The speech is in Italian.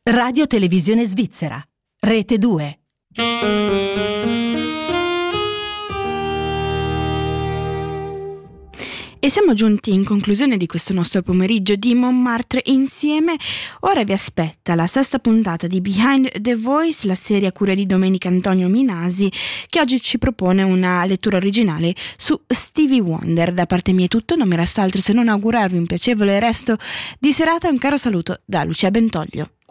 Radio Televisione Svizzera, Rete 2. E siamo giunti in conclusione di questo nostro pomeriggio di Montmartre insieme. Ora vi aspetta la sesta puntata di Behind the Voice, la serie a cura di Domenica Antonio Minasi, che oggi ci propone una lettura originale su Stevie Wonder. Da parte mia è tutto, non mi resta altro se non augurarvi un piacevole resto di serata e un caro saluto da Lucia Bentoglio.